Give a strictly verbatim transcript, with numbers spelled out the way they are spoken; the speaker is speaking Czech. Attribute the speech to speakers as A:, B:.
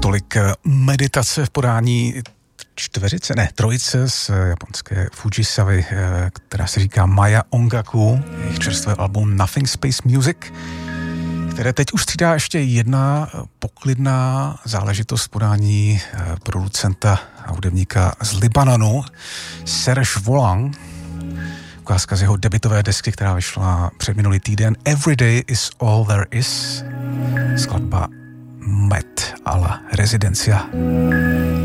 A: Tolik meditace v podání čtveřice, ne, trojice z japonské Fujisavy, která se říká Maya Ongaku, jejich čerstvé album Nothing Space Music, které teď už střídá ještě jedna poklidná záležitost v podání producenta a hudebníka z Libanonu, Serge Volant, ukázka z jeho debutové desky, která vyšla před minulý týden, Every Day is All There Is, skladba Met a la Residencia.